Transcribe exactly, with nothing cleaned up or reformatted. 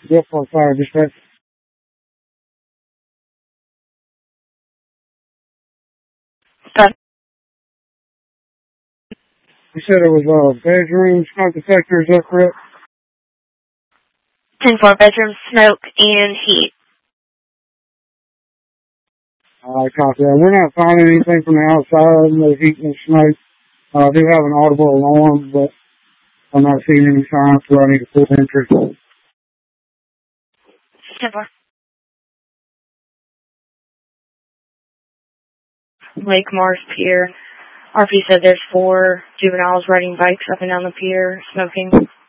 Yep, for fire dispatch. But You said it was a uh, bedroom smoke detector, is that correct? ten four bedroom smoke and heat. Alright, copy that. We're not finding anything from the outside, no heat and smoke. Uh, I do have an audible alarm, but I'm not seeing any signs where I need to pull entry. ten four. Lake Mars Pier. R P said there's four juveniles riding bikes up and down the pier, smoking.